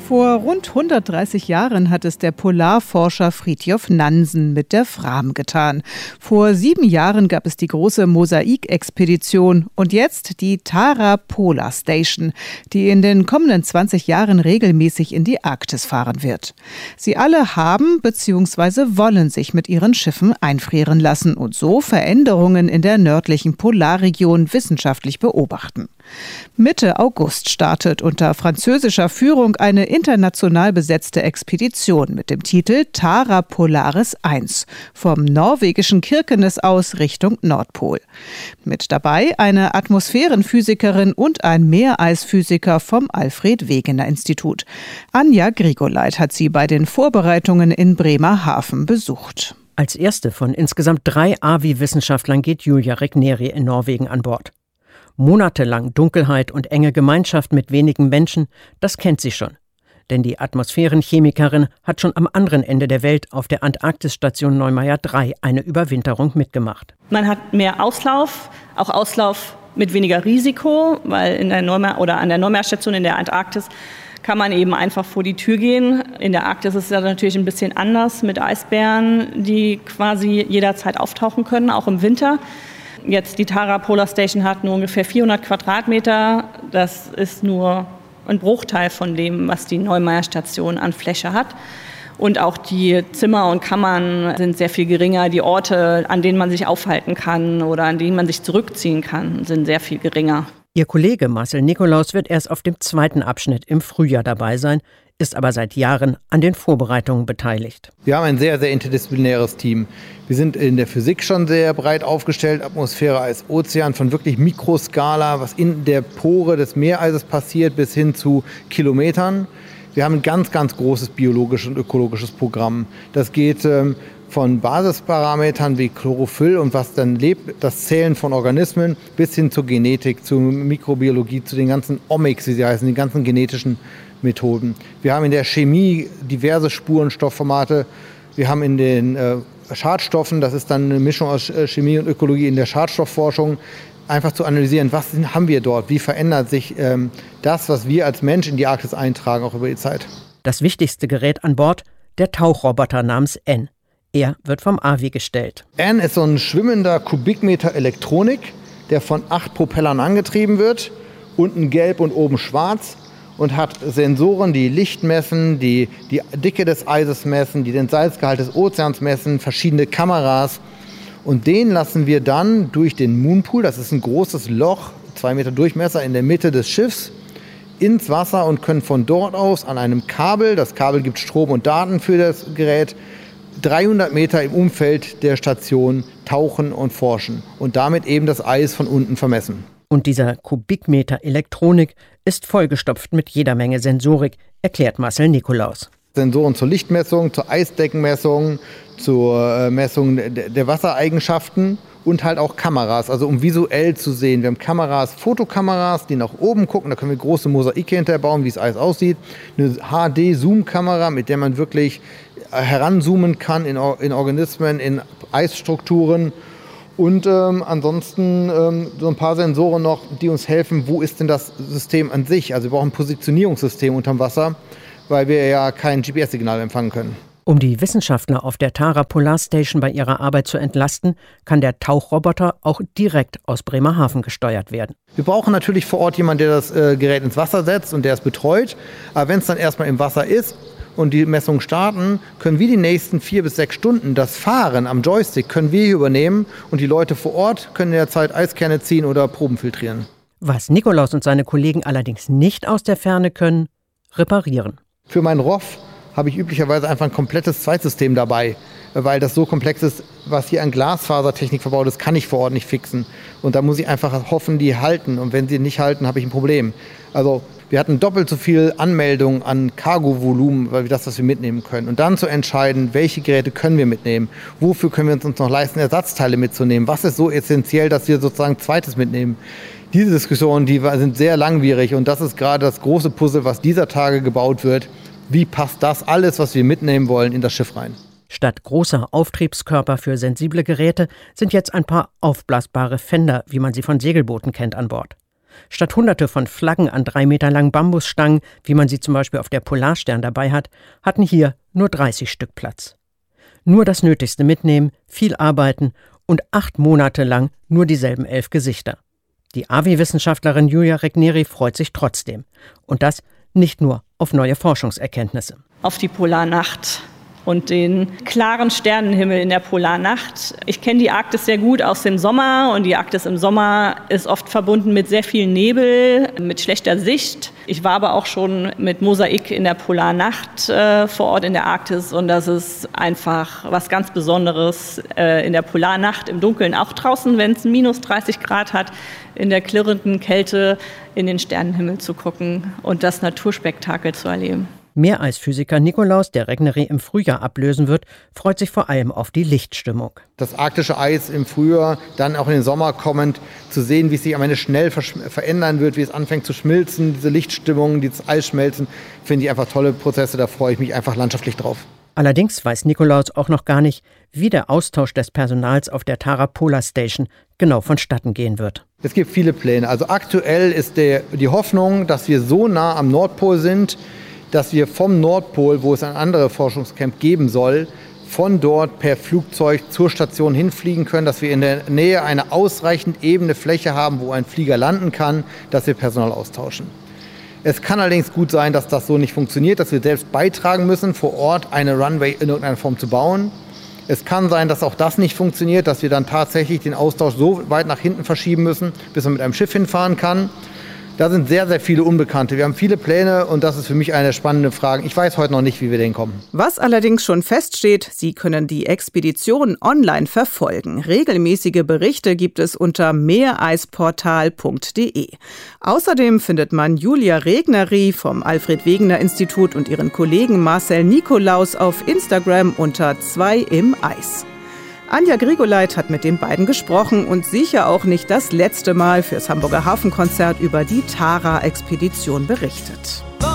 Vor rund 130 Jahren hat es der Polarforscher Fridtjof Nansen mit der Fram getan. Vor 7 Jahren gab es die große Mosaik-Expedition und jetzt die Tara Polar Station, die in den kommenden 20 Jahren regelmäßig in die Arktis fahren wird. Sie alle haben bzw. wollen sich mit ihren Schiffen einfrieren lassen und so Veränderungen in der nördlichen Polarregion wissenschaftlich beobachten. Mitte August startet unter französischer Führung eine international besetzte Expedition mit dem Titel Tara Polaris 1 vom norwegischen Kirkenes aus Richtung Nordpol. Mit dabei eine Atmosphärenphysikerin und ein Meereisphysiker vom Alfred-Wegener-Institut. Anja Grigoleit hat sie bei den Vorbereitungen in Bremerhaven besucht. Als erste von insgesamt 3 AWI-Wissenschaftlern geht Julia Regneri in Norwegen an Bord. Monatelang Dunkelheit und enge Gemeinschaft mit wenigen Menschen, das kennt sie schon. Denn die Atmosphärenchemikerin hat schon am anderen Ende der Welt auf der Antarktisstation Neumayer 3 eine Überwinterung mitgemacht. Man hat mehr Auslauf, auch Auslauf mit weniger Risiko, weil an der Neumayer-Station in der Antarktis kann man eben einfach vor die Tür gehen. In der Arktis ist es ja natürlich ein bisschen anders mit Eisbären, die quasi jederzeit auftauchen können, auch im Winter. Jetzt die Tara Polar Station hat nur ungefähr 400 Quadratmeter. Das ist nur ein Bruchteil von dem, was die Neumayer Station an Fläche hat. Und auch die Zimmer und Kammern sind sehr viel geringer. Die Orte, an denen man sich aufhalten kann oder an denen man sich zurückziehen kann, sind sehr viel geringer. Ihr Kollege Marcel Nikolaus wird erst auf dem 2. Abschnitt im Frühjahr dabei sein, ist aber seit Jahren an den Vorbereitungen beteiligt. Wir haben ein sehr, sehr interdisziplinäres Team. Wir sind in der Physik schon sehr breit aufgestellt, Atmosphäre, Eis, Ozean, von wirklich Mikroskala, was in der Pore des Meereises passiert, bis hin zu Kilometern. Wir haben ein ganz, ganz großes biologisches und ökologisches Programm. Das geht von Basisparametern wie Chlorophyll und was dann lebt, das Zählen von Organismen, bis hin zur Genetik, zur Mikrobiologie, zu den ganzen Omics, wie sie heißen, den ganzen genetischen Methoden. Wir haben in der Chemie diverse Spurenstoffformate. Wir haben in den Schadstoffen, das ist dann eine Mischung aus Chemie und Ökologie in der Schadstoffforschung, einfach zu analysieren, was haben wir dort, wie verändert sich das, was wir als Mensch in die Arktis eintragen, auch über die Zeit. Das wichtigste Gerät an Bord, der Tauchroboter namens N. Er wird vom AWI gestellt. N ist so ein schwimmender Kubikmeter Elektronik, der von 8 Propellern angetrieben wird, unten gelb und oben schwarz. Und hat Sensoren, die Licht messen, die Dicke des Eises messen, die den Salzgehalt des Ozeans messen, verschiedene Kameras. Und den lassen wir dann durch den Moonpool, das ist ein großes Loch, 2 Meter Durchmesser in der Mitte des Schiffs, ins Wasser und können von dort aus an einem Kabel, das Kabel gibt Strom und Daten für das Gerät, 300 Meter im Umfeld der Station tauchen und forschen und damit eben das Eis von unten vermessen. Und dieser Kubikmeter Elektronik ist vollgestopft mit jeder Menge Sensorik, erklärt Marcel Nikolaus. Sensoren zur Lichtmessung, zur Eisdeckenmessung, zur Messung der Wassereigenschaften und halt auch Kameras, also um visuell zu sehen. Wir haben Kameras, Fotokameras, die nach oben gucken, da können wir große Mosaike hinterbauen, wie das Eis aussieht. Eine HD-Zoom-Kamera, mit der man wirklich heranzoomen kann in Organismen, in Eisstrukturen. Und ansonsten so ein paar Sensoren noch, die uns helfen, wo ist denn das System an sich? Also wir brauchen ein Positionierungssystem unterm Wasser, weil wir ja kein GPS-Signal empfangen können. Um die Wissenschaftler auf der Tara Polar Station bei ihrer Arbeit zu entlasten, kann der Tauchroboter auch direkt aus Bremerhaven gesteuert werden. Wir brauchen natürlich vor Ort jemanden, der das Gerät ins Wasser setzt und der es betreut. Aber wenn es dann erstmal im Wasser ist und die Messungen starten, können wir die nächsten 4 bis 6 Stunden das Fahren am Joystick können wir hier übernehmen und die Leute vor Ort können in der Zeit Eiskerne ziehen oder Proben filtrieren. Was Nikolaus und seine Kollegen allerdings nicht aus der Ferne können, reparieren. Für meinen ROV habe ich üblicherweise einfach ein komplettes Zweitsystem dabei, weil das so komplex ist, was hier an Glasfasertechnik verbaut ist, kann ich vor Ort nicht fixen. Und da muss ich einfach hoffen, die halten. Und wenn sie nicht halten, habe ich ein Problem. Also wir hatten doppelt so viel Anmeldungen an Cargo-Volumen, weil wir das, was wir mitnehmen können. Und dann zu entscheiden, welche Geräte können wir mitnehmen, wofür können wir uns noch leisten, Ersatzteile mitzunehmen, was ist so essentiell, dass wir sozusagen Zweites mitnehmen. Diese Diskussionen, die sind sehr langwierig und das ist gerade das große Puzzle, was dieser Tage gebaut wird. Wie passt das alles, was wir mitnehmen wollen, in das Schiff rein? Statt großer Auftriebskörper für sensible Geräte sind jetzt ein paar aufblasbare Fender, wie man sie von Segelbooten kennt, an Bord. Statt Hunderte von Flaggen an 3 Meter langen Bambusstangen, wie man sie zum Beispiel auf der Polarstern dabei hat, hatten hier nur 30 Stück Platz. Nur das Nötigste mitnehmen, viel arbeiten und 8 Monate lang nur dieselben 11 Gesichter. Die AWI-Wissenschaftlerin Julia Regneri freut sich trotzdem. Und das nicht nur auf neue Forschungserkenntnisse. Auf die Polarnacht und den klaren Sternenhimmel in der Polarnacht. Ich kenne die Arktis sehr gut aus dem Sommer und die Arktis im Sommer ist oft verbunden mit sehr viel Nebel, mit schlechter Sicht. Ich war aber auch schon mit Mosaik in der Polarnacht vor Ort in der Arktis und das ist einfach was ganz Besonderes in der Polarnacht im Dunkeln, auch draußen, wenn es minus 30 Grad hat, in der klirrenden Kälte in den Sternenhimmel zu gucken und das Naturspektakel zu erleben. Meereisphysiker Nikolaus, der Regneri im Frühjahr ablösen wird, freut sich vor allem auf die Lichtstimmung. Das arktische Eis im Frühjahr, dann auch in den Sommer kommend, zu sehen, wie es sich am Ende schnell verändern wird, wie es anfängt zu schmilzen, diese Lichtstimmung, dieses Eisschmelzen, finde ich einfach tolle Prozesse, da freue ich mich einfach landschaftlich drauf. Allerdings weiß Nikolaus auch noch gar nicht, wie der Austausch des Personals auf der Tara Polar Station genau vonstatten gehen wird. Es gibt viele Pläne. Also aktuell ist die Hoffnung, dass wir so nah am Nordpol sind, dass wir vom Nordpol, wo es ein anderes Forschungscamp geben soll, von dort per Flugzeug zur Station hinfliegen können, dass wir in der Nähe eine ausreichend ebene Fläche haben, wo ein Flieger landen kann, dass wir Personal austauschen. Es kann allerdings gut sein, dass das so nicht funktioniert, dass wir selbst beitragen müssen, vor Ort eine Runway in irgendeiner Form zu bauen. Es kann sein, dass auch das nicht funktioniert, dass wir dann tatsächlich den Austausch so weit nach hinten verschieben müssen, bis man mit einem Schiff hinfahren kann. Da sind sehr, sehr viele Unbekannte. Wir haben viele Pläne und das ist für mich eine der spannenden Fragen. Ich weiß heute noch nicht, wie wir hinkommen. Was allerdings schon feststeht, Sie können die Expedition online verfolgen. Regelmäßige Berichte gibt es unter meereisportal.de. Außerdem findet man Julia Regneri vom Alfred-Wegener-Institut und ihren Kollegen Marcel Nikolaus auf Instagram unter 2 im Eis. Anja Grigoleit hat mit den beiden gesprochen und sicher auch nicht das letzte Mal fürs Hamburger Hafenkonzert über die Tara-Expedition berichtet.